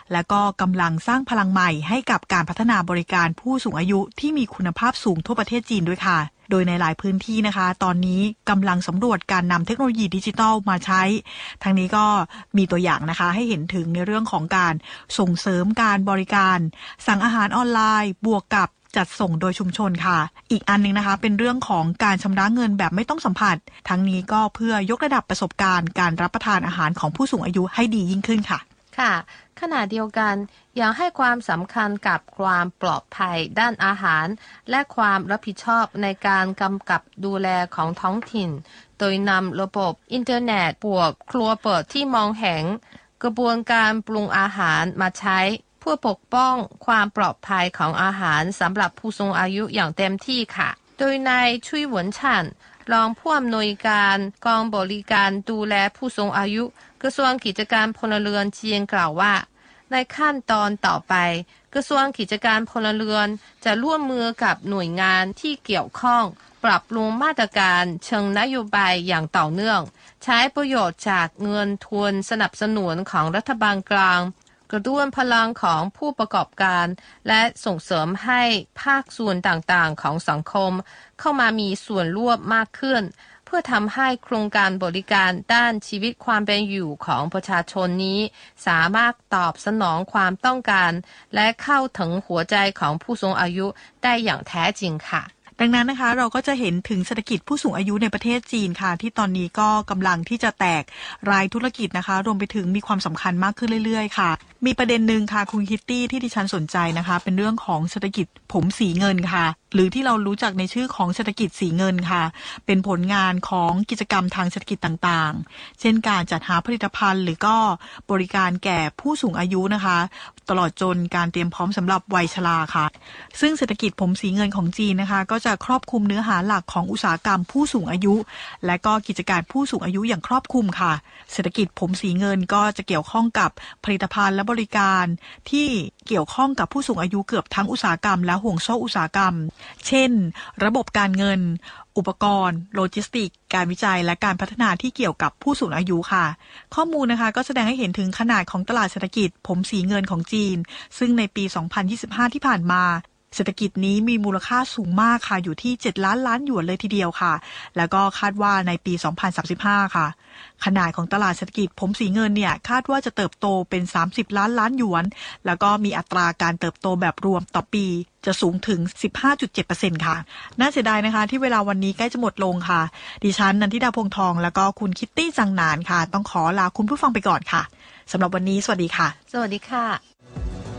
และก็กำลังสร้างพลังใหม่ให้กับการพัฒนาบริการผู้สูงอายุที่มีคุณภาพสูงทั่วประเทศจีนด้วยค่ะโดยในหลายพื้นที่นะคะตอนนี้กำลังสำรวจการนำเทคโนโลยีดิจิทัลมาใช้ทางนี้ก็มีตัวอย่างนะคะให้เห็นถึงในเรื่องของการส่งเสริมการบริการสั่งอาหารออนไลน์บวกกับจัดส่งโดยชุมชนค่ะอีกอันนึงนะคะเป็นเรื่องของการชำระเงินแบบไม่ต้องสัมผัสทั้งนี้ก็เพื่อยกระดับประสบการณ์การรับประทานอาหารของผู้สูงอายุให้ดียิ่งขึ้นค่ะค่ะขณะเดียวกันยังให้ความสำคัญกับความปลอดภัยด้านอาหารและความรับผิดชอบในการกำกับดูแลของท้องถิ่นโดยนำระบบอินเทอร์เน็ตบวกครัวเปิดที่มองเห็นกระบวนการปรุงอาหารมาใช้เพื่อปกป้องความปลอดภัยของอาหารสำหรับผู้สูงอายุอย่างเต็มที่ค่ะโดยนายชุยหวนฉันรองผู้อำนวยการกองบริการดูแลผู้สูงอายุกระทรวงกิจการพลเรือนจีนกล่าวว่าในขั้นตอนต่อไปกระทรวงกิจการพลเรือนจะร่วมมือกับหน่วยงานที่เกี่ยวข้องปรับปรุงมาตรการเชิงนโยบายอย่างต่อเนื่องใช้ประโยชน์จากเงินทุนสนับสนุนของรัฐบาลกลางกระตุ้นพลังของผู้ประกอบการและส่งเสริมให้ภาคส่วนต่างๆของสังคมเข้ามามีส่วนร่วมมากขึ้นเพื่อทำให้โครงการบริการด้านชีวิตความเป็นอยู่ของประชาชนนี้สามารถตอบสนองความต้องการและเข้าถึงหัวใจของผู้สูงอายุได้อย่างแท้จริงค่ะดังนั้นนะคะเราก็จะเห็นถึงเศรษฐกิจผู้สูงอายุในประเทศจีนค่ะที่ตอนนี้ก็กำลังที่จะแตกรายธุรกิจนะคะรวมไปถึงมีความสำคัญมากขึ้นเรื่อยๆค่ะมีประเด็นหนึ่งค่ะคุณคิตตี้ที่ดิฉันสนใจนะคะเป็นเรื่องของเศรษฐกิจผมสีเงินค่ะหรือที่เรารู้จักในชื่อของเศรษฐกิจสีเงินค่ะเป็นผลงานของกิจกรรมทางเศรษฐกิจต่างๆเช่นการจัดหาผลิตภัณฑ์หรือก็บริการแก่ผู้สูงอายุนะคะตลอดจนการเตรียมพร้อมสำหรับวัยชราค่ะซึ่งเศรษฐกิจผมสีเงินของจีนนะคะก็จะครอบคลุมเนื้อหาหลักของอุตสาหกรรมผู้สูงอายุและก็กิจการผู้สูงอายุอย่างครอบคลุมค่ะเศรษฐกิจผมสีเงินก็จะเกี่ยวข้องกับผลิตภัณฑ์และบริการที่เกี่ยวข้องกับผู้สูงอายุเกือบทั้งอุตสาหกรรมและห่วงโซ่อุตสาหกรรมเช่นระบบการเงินอุปกรณ์โลจิสติกการวิจัยและการพัฒนาที่เกี่ยวกับผู้สูงอายุค่ะข้อมูลนะคะก็แสดงให้เห็นถึงขนาดของตลาดเศรษฐกิจผมสีเงินของจีนซึ่งในปี 2025 ที่ผ่านมาเศรษฐกิจนี้มีมูลค่าสูงมากค่ะอยู่ที่7 ล้านล้านหยวนเลยทีเดียวค่ะแล้วก็คาดว่าในปี 2035 ค่ะขนาดของตลาดเศรษฐกิจผมสีเงินเนี่ยคาดว่าจะเติบโตเป็น30 ล้านล้านหยวนแล้วก็มีอัตราการเติบโตแบบรวมต่อปีจะสูงถึง 15.7% ค่ะน่าเสียดายนะคะที่เวลาวันนี้ใกล้จะหมดลงค่ะดิฉันนันทิดาพงษ์ทองแล้วก็คุณคิตตี้จังหนานค่ะต้องขอลาคุณผู้ฟังไปก่อนค่ะสำหรับวันนี้สวัสดีค่ะสวัสดีค่ะ